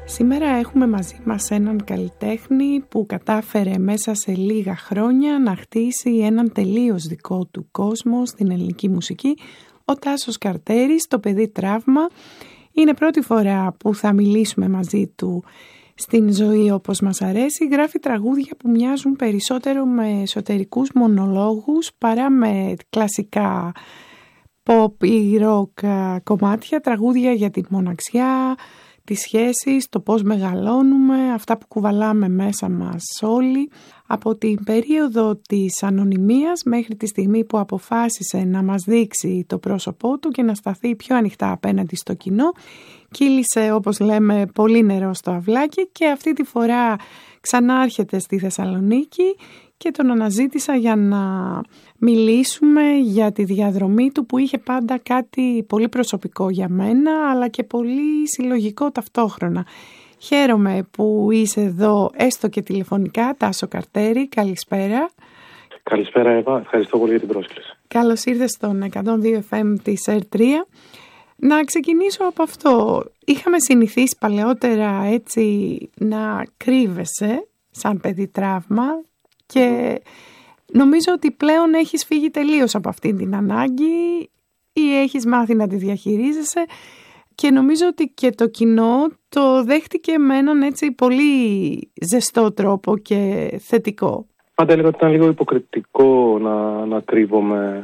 Σήμερα έχουμε μαζί μας έναν καλλιτέχνη που κατάφερε μέσα σε λίγα χρόνια να χτίσει έναν τελείως δικό του κόσμο στην ελληνική μουσική. Ο Τάσος Καρτέρης, το παιδί τραύμα. Είναι πρώτη φορά που θα μιλήσουμε μαζί του στην ζωή όπως μας αρέσει. Γράφει τραγούδια που μοιάζουν περισσότερο με εσωτερικούς μονολόγους παρά με κλασικά pop ή rock κομμάτια. Τραγούδια για τη μοναξιά, τις σχέσεις, το πώς μεγαλώνουμε, αυτά που κουβαλάμε μέσα μας όλοι. Από την περίοδο της ανωνυμίας μέχρι τη στιγμή που αποφάσισε να μας δείξει το πρόσωπό του και να σταθεί πιο ανοιχτά απέναντι στο κοινό, κύλησε, όπως λέμε, πολύ νερό στο αυλάκι και αυτή τη φορά ξανάρχεται στη Θεσσαλονίκη και τον αναζήτησα για να μιλήσουμε για τη διαδρομή του που είχε πάντα κάτι πολύ προσωπικό για μένα αλλά και πολύ συλλογικό ταυτόχρονα. Χαίρομαι που είσαι εδώ έστω και τηλεφωνικά. Τάσο Καρτέρη, καλησπέρα. Καλησπέρα Εύα, ευχαριστώ πολύ για την πρόσκληση. Καλώς ήρθες στον 102 FM της R3. Να ξεκινήσω από αυτό. Είχαμε συνηθίσει παλαιότερα έτσι να κρύβεσαι σαν παιδί τραύμα και νομίζω ότι πλέον έχεις φύγει τελείως από αυτή την ανάγκη ή έχεις μάθει να τη διαχειρίζεσαι και νομίζω ότι και το κοινό το δέχτηκε με έναν έτσι πολύ ζεστό τρόπο και θετικό. Πάντα έλεγα ότι ήταν λίγο υποκριτικό να κρύβομαι,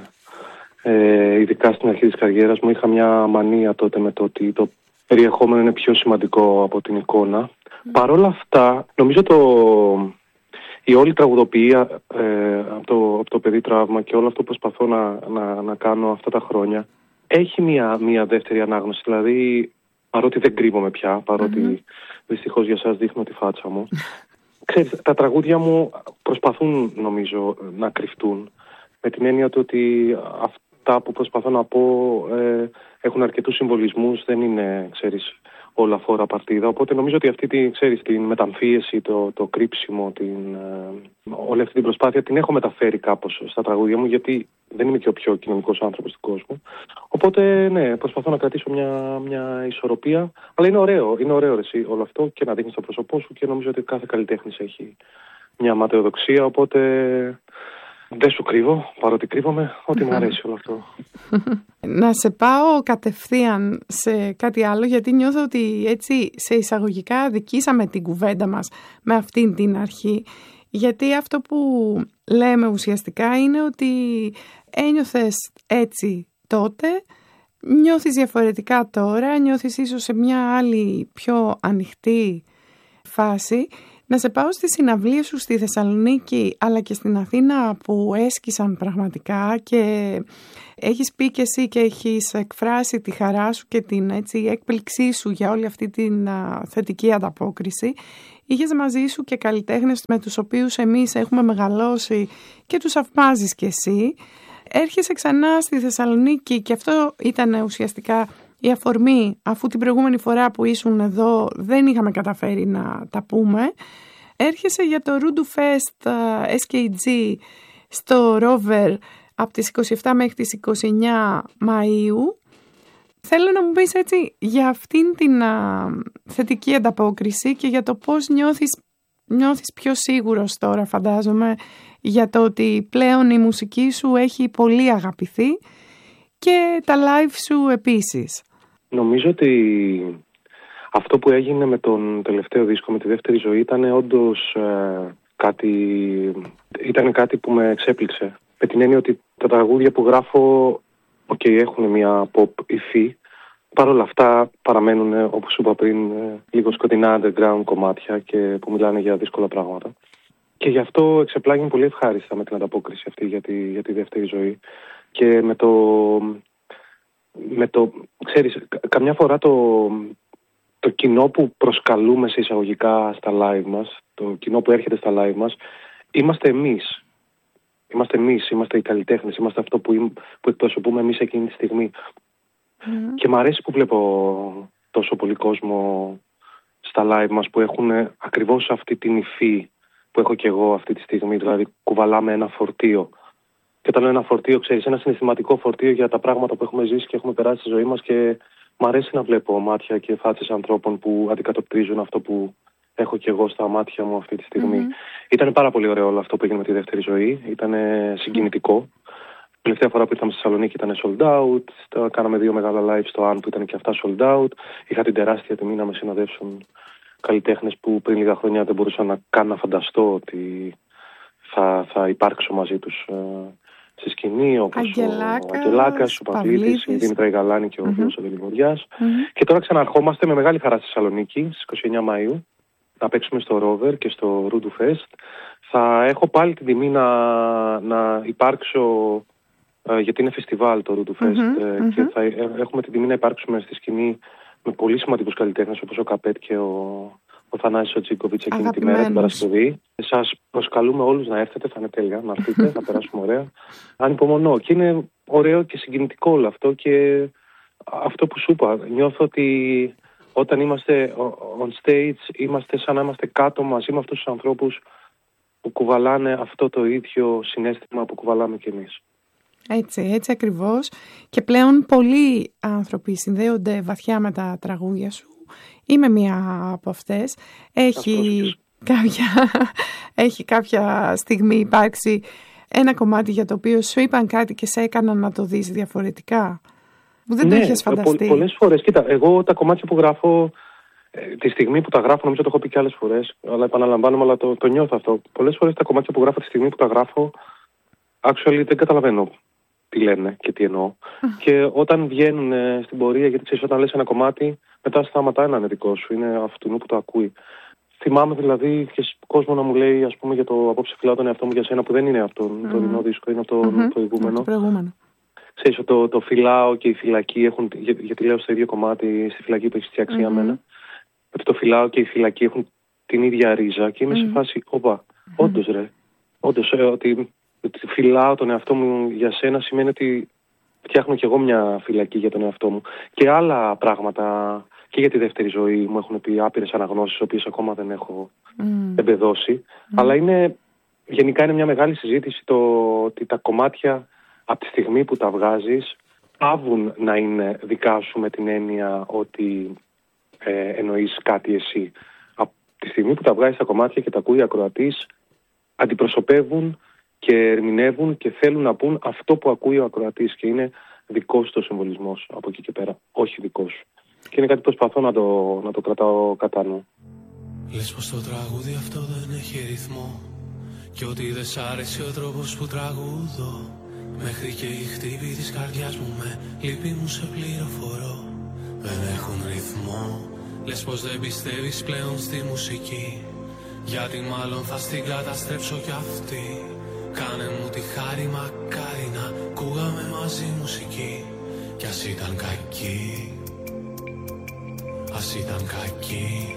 ειδικά στην αρχή της καριέρας μου. Είχα μια μανία τότε με το ότι το περιεχόμενο είναι πιο σημαντικό από την εικόνα. Παρ' όλα αυτά, νομίζω η όλη τραγουδοποιία από το παιδί τραύμα και όλο αυτό που προσπαθώ να κάνω αυτά τα χρόνια έχει μια δεύτερη ανάγνωση. Δηλαδή, παρότι δεν κρύβομαι πια, παρότι δυστυχώς για σας δείχνω τη φάτσα μου. Ξέρεις, τα τραγούδια μου προσπαθούν νομίζω να κρυφτούν. Με την έννοια ότι αυτά που προσπαθώ να πω έχουν αρκετούς συμβολισμούς, δεν είναι, ξέρεις, όλα φόρα παρτίδα. Οπότε νομίζω ότι αυτή την μεταμφίεση, το κρύψιμο, όλη αυτή την προσπάθεια την έχω μεταφέρει κάπως στα τραγούδια μου, γιατί δεν είμαι και ο πιο κοινωνικός άνθρωπος του κόσμου. Οπότε ναι, προσπαθώ να κρατήσω μια ισορροπία. Αλλά είναι ωραίο εσύ όλο αυτό και να δείχνεις το πρόσωπό σου και νομίζω ότι κάθε καλλιτέχνης έχει μια ματαιοδοξία. Οπότε δεν σου κρύβω, παρότι κρύβομαι, ότι μου αρέσει όλο αυτό. Να σε πάω κατευθείαν σε κάτι άλλο, γιατί νιώθω ότι έτσι σε εισαγωγικά αδικήσαμε την κουβέντα μας με αυτήν την αρχή. Γιατί αυτό που λέμε ουσιαστικά είναι ότι ένιωθες έτσι τότε, νιώθεις διαφορετικά τώρα, νιώθεις ίσως σε μια άλλη πιο ανοιχτή φάση. Να σε πάω στις συναυλίες σου στη Θεσσαλονίκη αλλά και στην Αθήνα που έσκησαν πραγματικά και έχεις πει και εσύ και έχεις εκφράσει τη χαρά σου και την έκπληξή σου για όλη αυτή την θετική ανταπόκριση. Είχες μαζί σου και καλλιτέχνες με τους οποίους εμείς έχουμε μεγαλώσει και τους θαυμάζεις κι εσύ. Έρχεσαι ξανά στη Θεσσαλονίκη και αυτό ήταν ουσιαστικά η αφορμή, αφού την προηγούμενη φορά που ήσουν εδώ δεν είχαμε καταφέρει να τα πούμε. Έρχεσαι για το Rudu Fest SKG στο Rover από τις 27 μέχρι τις 29 Μαΐου. Θέλω να μου πεις έτσι για αυτήν την θετική ανταπόκριση και για το πώς νιώθεις πιο σίγουρος τώρα, φαντάζομαι, για το ότι πλέον η μουσική σου έχει πολύ αγαπηθεί και τα live σου επίσης. Νομίζω ότι αυτό που έγινε με τον τελευταίο δίσκο, με τη δεύτερη ζωή, ήταν όντως κάτι που με εξέπληξε. Με την έννοια ότι τα τραγούδια που γράφω, έχουν μια pop υφή. Παρ' όλα αυτά παραμένουν, όπως είπα πριν, λίγο σκοτεινά underground κομμάτια και που μιλάνε για δύσκολα πράγματα. Και γι' αυτό εξεπλάγει πολύ ευχάριστα με την ανταπόκριση αυτή για τη δεύτερη ζωή. Και ξέρεις, καμιά φορά το κοινό που προσκαλούμε σε εισαγωγικά στα live μας, το κοινό που έρχεται στα live μας, είμαστε εμείς. Είμαστε οι καλλιτέχνες, είμαστε αυτό που εκπροσωπούμε εμείς εκείνη τη στιγμή. Και μου αρέσει που βλέπω τόσο πολύ κόσμο στα live μας που έχουν ακριβώς αυτή την υφή που έχω και εγώ αυτή τη στιγμή, δηλαδή κουβαλάμε ένα φορτίο. Και όταν λέω ένα φορτίο, ξέρεις, ένα συναισθηματικό φορτίο για τα πράγματα που έχουμε ζήσει και έχουμε περάσει στη ζωή μας και Μ' αρέσει να βλέπω μάτια και φάτσες ανθρώπων που αντικατοπτρίζουν αυτό που έχω και εγώ στα μάτια μου αυτή τη στιγμή. Ήταν πάρα πολύ ωραίο όλο αυτό που έγινε με τη δεύτερη ζωή. Ήταν συγκινητικό. Τελευταία φορά που ήρθαμε στη Θεσσαλονίκη ήταν sold out. Κάναμε 2 μεγάλα live στο Αν που ήταν και αυτά sold out. Είχα την τεράστια τιμή να με συνοδεύσουν καλλιτέχνες που πριν λίγα χρόνια δεν μπορούσα να καν να φανταστώ ότι θα υπάρξω μαζί τους στη σκηνή, όπως ο Αγγελάκας, ο Παυλίτης, η Δήμητρα Ιγαλάνη και ο Βίος ο Δελιμωριάς. Και τώρα ξαναρχόμαστε με μεγάλη χαρά στη Θεσσαλονίκη στις 29 Μαΐου να παίξουμε στο Rover και στο Ρούντου Fest. Θα έχω πάλι την τιμή να υπάρξω, γιατί είναι φεστιβάλ το Ρούντου Fest, και θα έχουμε την τιμή να υπάρξουμε στη σκηνή με πολύ σημαντικούς καλλιτέχνες όπως ο Καπέτ και ο Θανάσης ο Τζίκοβιτς εκείνη τη μέρα την Παρασκευή. Σας προσκαλούμε όλους να έρθετε, θα είναι τέλεια, να έρθετε, θα περάσουμε ωραία. Ανυπομονώ και είναι ωραίο και συγκινητικό όλο αυτό και αυτό που σου είπα, νιώθω ότι όταν είμαστε on stage είμαστε σαν να είμαστε κάτω μαζί με αυτούς τους ανθρώπους που κουβαλάνε αυτό το ίδιο συναίσθημα που κουβαλάμε κι εμείς. Έτσι ακριβώς. Και πλέον πολλοί άνθρωποι συνδέονται βαθιά με τα τραγούδια σου. Είμαι μία από αυτές. Έχει κάποια στιγμή υπάρξει ένα κομμάτι για το οποίο σου είπαν κάτι και σε έκαναν να το δεις διαφορετικά, που δεν το είχες φανταστεί? Πολλές φορές. Κοίτα, εγώ τα κομμάτια που γράφω, τη στιγμή που τα γράφω, νομίζω το έχω πει και άλλες φορές, αλλά επαναλαμβάνομαι, αλλά το νιώθω αυτό. Πολλές φορές τα κομμάτια που γράφω τη στιγμή που τα γράφω, actually δεν καταλαβαίνω τι λένε και τι εννοώ. Και όταν βγαίνουν στην πορεία, γιατί ξέρεις, όταν λες ένα κομμάτι, μετά σταματάει να είναι δικό σου, είναι αυτού που το ακούει. Θυμάμαι δηλαδή και κόσμο να μου λέει, ας πούμε, για το απόψε φυλάω τον εαυτό μου για σένα, που δεν είναι από τον τωρινό δίσκο, είναι από το προηγούμενο. Ξέρεις, το φυλάω και η φυλακή έχουν, γιατί λέω στο ίδιο κομμάτι, στη φυλακή που έχει φτιάξει για μένα, ότι το φυλάω και η φυλακή έχουν την ίδια ρίζα και είμαι σε φάση, όντως ρε, ότι φυλάω τον εαυτό μου για σένα σημαίνει ότι φτιάχνω κι εγώ μια φυλακή για τον εαυτό μου. Και άλλα πράγματα και για τη δεύτερη ζωή μου έχουν πει άπειρες αναγνώσεις, τις οποίες ακόμα δεν έχω εμπεδώσει. Αλλά γενικά είναι μια μεγάλη συζήτηση το ότι τα κομμάτια από τη στιγμή που τα βγάζεις πάβουν να είναι δικά σου με την έννοια ότι εννοείς κάτι εσύ. Από τη στιγμή που τα βγάζεις τα κομμάτια και τα ακούει ο ακροατής, αντιπροσωπεύουν και ερμηνεύουν και θέλουν να πούν αυτό που ακούει ο ακροατής και είναι δικός του ο συμβολισμός από εκεί και πέρα, όχι δικός σου. Και είναι κάτι που προσπαθώ να το κρατάω κατά νου. Λες πως το τραγούδι αυτό δεν έχει ρυθμό και ότι δεν σ' άρεσε ο τρόπος που τραγούδω, μέχρι και η χτύπη της καρδιάς μου με λύπη μου σε πληροφορώ. Δεν έχουν ρυθμό. Λες πως δεν πιστεύεις πλέον στη μουσική, γιατί μάλλον θα στην καταστρέψω κι αυτή. Κάνε μου τη χάρη, μακάρι να ακούγαμε μαζί μουσική, κι ας ήταν κακή, ας ήταν κακή.